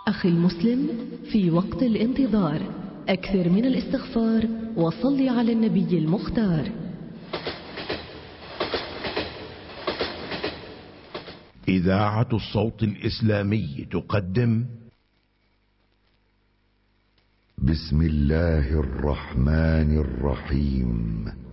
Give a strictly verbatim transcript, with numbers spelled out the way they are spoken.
أخي المسلم، في وقت الانتظار أكثر من الاستغفار وصل على النبي المختار. إذاعة الصوت الإسلامي تقدم بسم الله الرحمن الرحيم.